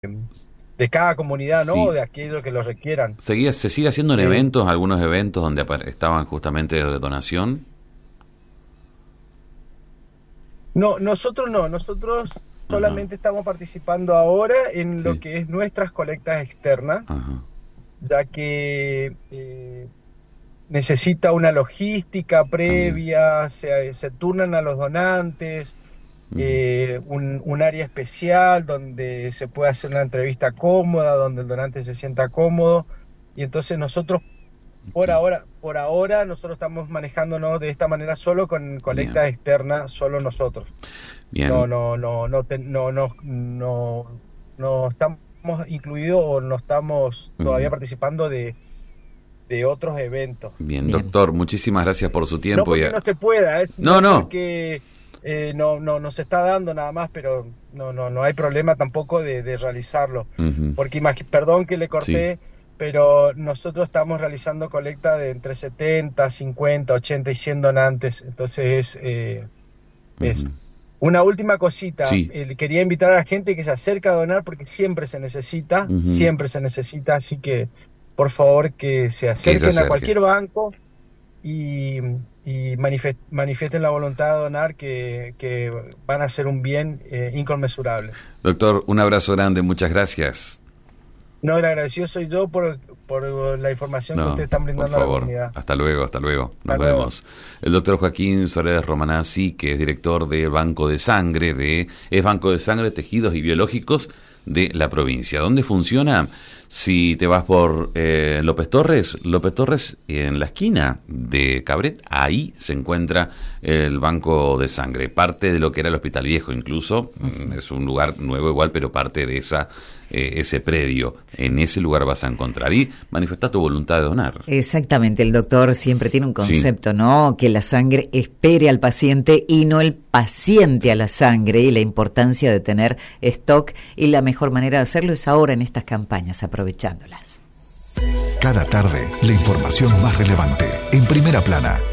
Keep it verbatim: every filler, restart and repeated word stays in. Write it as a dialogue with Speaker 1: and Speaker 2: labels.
Speaker 1: de cada comunidad, ¿no?
Speaker 2: Sí.
Speaker 1: O de aquellos que lo requieran.
Speaker 2: ¿Seguía, ¿Se sigue haciendo en
Speaker 1: Sí.
Speaker 2: eventos, algunos eventos donde apare- estaban justamente de donación?
Speaker 1: No, nosotros no, nosotros
Speaker 2: Ajá.
Speaker 1: solamente estamos participando ahora en
Speaker 2: Sí.
Speaker 1: lo que es nuestras colectas externas,
Speaker 2: Ajá.
Speaker 1: ya que eh, necesita una logística previa, se, se turnan a los donantes,
Speaker 2: Ujú.
Speaker 1: eh, un, un área especial donde se puede hacer una entrevista cómoda, donde el donante se sienta cómodo, y entonces nosotros por
Speaker 2: Ok.
Speaker 1: ahora, por ahora nosotros estamos manejándonos de esta manera solo con colectas
Speaker 2: Bien.
Speaker 1: externas, solo nosotros.
Speaker 2: Bien.
Speaker 1: No, no, no, no, te- no, no, no, no estamos incluidos o no estamos todavía
Speaker 2: Ujú.
Speaker 1: participando de, de otros eventos.
Speaker 2: Bien,
Speaker 3: Bien.
Speaker 2: doctor, muchísimas gracias por su
Speaker 1: No
Speaker 2: tiempo. y
Speaker 1: porque
Speaker 2: a-
Speaker 1: no se pueda, ¿eh?
Speaker 2: No,
Speaker 1: Sino
Speaker 2: no.
Speaker 1: porque eh, no, no, no se está dando nada más, pero no, no, no hay problema tampoco de, de realizarlo.
Speaker 2: Ujú.
Speaker 1: Porque imagi- perdón que le corté, pero nosotros estamos realizando colecta de entre setenta, cincuenta, ochenta y cien donantes. Entonces, eh, es
Speaker 2: Ujú.
Speaker 1: una última cosita.
Speaker 2: Sí.
Speaker 1: Eh, quería invitar a la gente que se acerque a donar porque siempre se necesita,
Speaker 2: Ujú.
Speaker 1: siempre se necesita. Así que, por favor, que se
Speaker 2: Que se
Speaker 1: acerquen
Speaker 2: acerque.
Speaker 1: a cualquier banco y, y manife- manifiesten la voluntad de donar, que, que van a hacer un bien eh, inconmensurable.
Speaker 2: Doctor, un abrazo grande, muchas gracias.
Speaker 1: No, el agradecido soy yo por, por la información que
Speaker 2: No,
Speaker 1: ustedes están
Speaker 2: por
Speaker 1: brindando a la
Speaker 2: favor.
Speaker 1: comunidad.
Speaker 2: Hasta luego, hasta luego. Nos
Speaker 1: Hasta luego.
Speaker 2: vemos. El doctor Joaquín Soledad Romanazzi, que es director de Banco de Sangre, de es Banco de Sangre, Tejidos y Biológicos de la provincia. ¿Dónde funciona? Si te vas por eh, López Torres, López Torres, en la esquina de Cabret, ahí se encuentra el Banco de Sangre, parte de lo que era el Hospital Viejo, incluso. Uh-huh. Es un lugar nuevo igual, pero parte de esa eh, ese predio. En ese lugar vas a encontrar y manifestar tu voluntad de donar.
Speaker 3: Exactamente, el doctor siempre tiene un concepto,
Speaker 2: Sí.
Speaker 3: ¿no? Que la sangre espere al paciente y no el paciente a la sangre, y la importancia de tener stock, y la mejor manera de hacerlo es ahora en estas campañas, aprovechándolas.
Speaker 4: Cada tarde, la información más relevante, en Primera Plana.